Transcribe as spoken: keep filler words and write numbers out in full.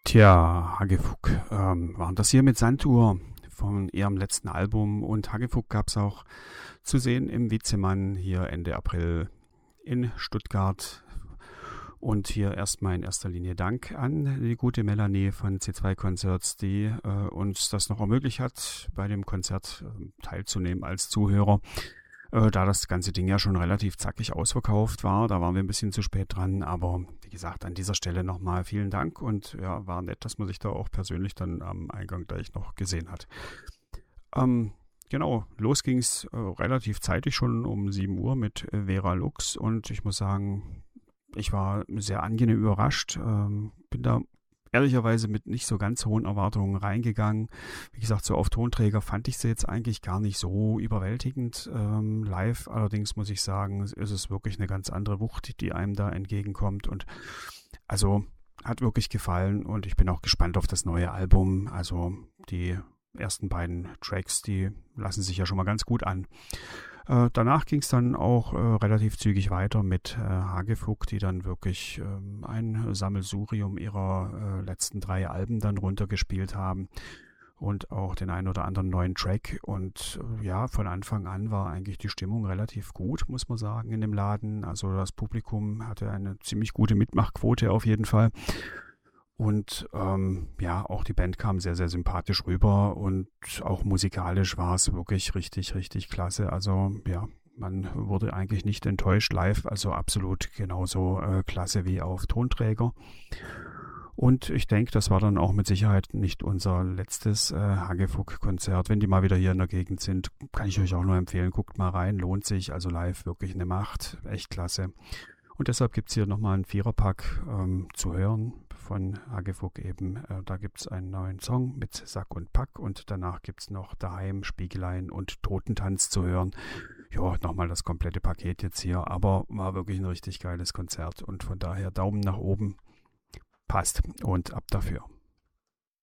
Tja, Hagefuck, ähm, waren das hier mit Sanduhr von ihrem letzten Album, und Hagefuck gab es auch zu sehen im Vizemann hier Ende April in Stuttgart. Und hier erstmal in erster Linie Dank an die gute Melanie von C zwei Concerts, die äh, uns das noch ermöglicht hat, bei dem Konzert äh, teilzunehmen als Zuhörer. Äh, da das ganze Ding ja schon relativ zackig ausverkauft war, da waren wir ein bisschen zu spät dran, aber wie gesagt, an dieser Stelle nochmal vielen Dank, und ja, war nett, dass man sich da auch persönlich dann am Eingang gleich noch gesehen hat. Ähm, genau, los ging's äh, relativ zeitig schon um sieben Uhr mit äh, Vera Lux, und ich muss sagen, ich war sehr angenehm überrascht, ähm, bin da ehrlicherweise mit nicht so ganz hohen Erwartungen reingegangen. Wie gesagt, so auf Tonträger fand ich sie jetzt eigentlich gar nicht so überwältigend. Ähm, live allerdings muss ich sagen, ist es wirklich eine ganz andere Wucht, die einem da entgegenkommt, und also hat wirklich gefallen, und ich bin auch gespannt auf das neue Album. Also die ersten beiden Tracks, die lassen sich ja schon mal ganz gut an. Äh, danach ging es dann auch äh, relativ zügig weiter mit äh, Hagefuck, die dann wirklich ähm, ein Sammelsurium ihrer äh, letzten drei Alben dann runtergespielt haben und auch den einen oder anderen neuen Track. Und äh, ja, von Anfang an war eigentlich die Stimmung relativ gut, muss man sagen, in dem Laden. Also das Publikum hatte eine ziemlich gute Mitmachquote auf jeden Fall. Und ähm, ja, auch die Band kam sehr, sehr sympathisch rüber, und auch musikalisch war es wirklich richtig, richtig klasse. Also ja, man wurde eigentlich nicht enttäuscht live, also absolut genauso äh, klasse wie auf Tonträger. Und ich denke, das war dann auch mit Sicherheit nicht unser letztes äh, Hagefuck-Konzert. Wenn die mal wieder hier in der Gegend sind, kann ich euch auch nur empfehlen, guckt mal rein, lohnt sich. Also live wirklich eine Macht, echt klasse. Und deshalb gibt es hier nochmal einen Viererpack ähm, zu hören von Hagefuck eben. Äh, da gibt es einen neuen Song mit Sack und Pack, und danach gibt es noch Daheim, Spiegelein und Totentanz zu hören. Ja, nochmal das komplette Paket jetzt hier, aber war wirklich ein richtig geiles Konzert, und von daher Daumen nach oben, passt, und ab dafür.